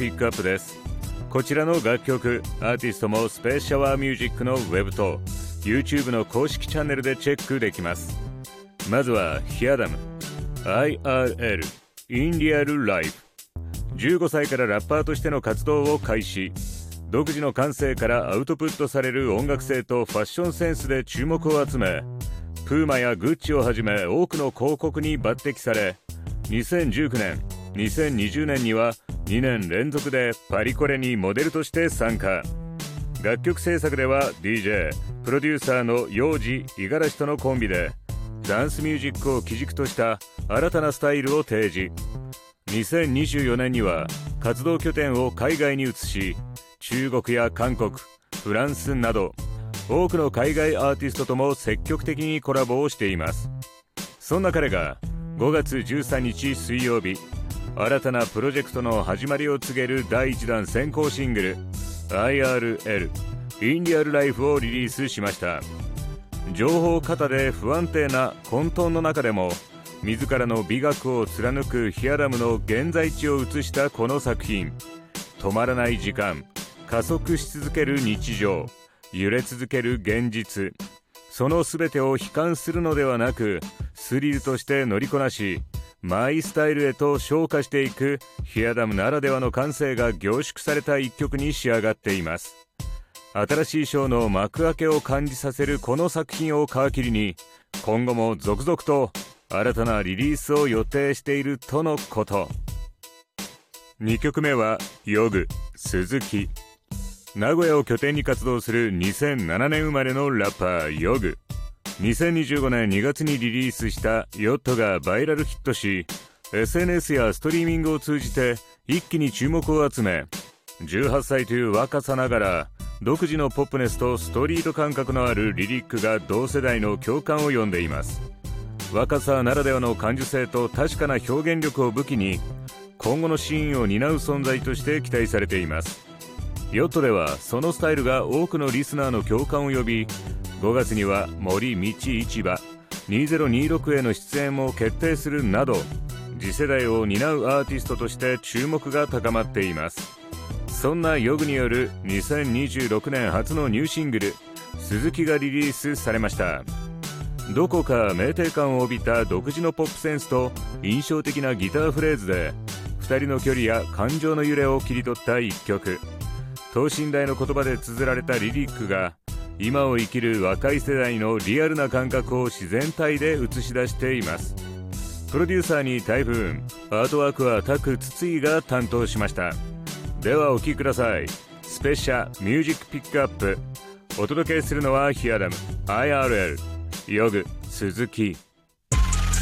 ピックアップです。こちらの楽曲、アーティストもスペースシャワーミュージックのウェブと YouTube の公式チャンネルでチェックできます。まずはヒアダム IRL In Real Life。 15歳からラッパーとしての活動を開始。独自の感性からアウトプットされる音楽性とファッションセンスで注目を集め、プーマやグッチをはじめ多くの広告に抜擢され、2019年2020年には2年連続でパリコレにモデルとして参加。楽曲制作では DJ プロデューサーのヨウジ・イガラシとのコンビでダンスミュージックを基軸とした新たなスタイルを提示。2024年には活動拠点を海外に移し、中国や韓国、フランスなど多くの海外アーティストとも積極的にコラボをしています。そんな彼が5月13日水曜日、新たなプロジェクトの始まりを告げる第1弾先行シングル IRL In Real Life をリリースしました。情報過多で不安定な混沌の中でも自らの美学を貫くヒアダムの現在地を映したこの作品。止まらない時間、加速し続ける日常、揺れ続ける現実、その全てを悲観するのではなくスリルとして乗りこなし、マイスタイルへと昇華していくヒアダムならではの感性が凝縮された一曲に仕上がっています。新しい章の幕開けを感じさせるこの作品を皮切りに、今後も続々と新たなリリースを予定しているとのこと。2曲目はヨグ、鈴木。名古屋を拠点に活動する2007年生まれのラッパーヨグ。2025年2月にリリースしたヨットがバイラルヒットし、 SNS やストリーミングを通じて一気に注目を集め、18歳という若さながら独自のポップネスとストリート感覚のあるリリックが同世代の共感を呼んでいます。若さならではの感受性と確かな表現力を武器に、今後のシーンを担う存在として期待されています。ヨットではそのスタイルが多くのリスナーの共感を呼び、5月には森道市場2026への出演も決定するなど、次世代を担うアーティストとして注目が高まっています。そんなヨグによる2026年初のニューシングル鈴木がリリースされました。どこか酩酊感を帯びた独自のポップセンスと印象的なギターフレーズで2人の距離や感情の揺れを切り取った一曲。等身大の言葉で綴られたリリックが今を生きる若い世代のリアルな感覚を自然体で映し出しています。プロデューサーに台風、アートワークはタク筒井が担当しました。ではお聴きください。スペシャミュージックピックアップ。お届けするのはヒアダム IRL ヨグ鈴木。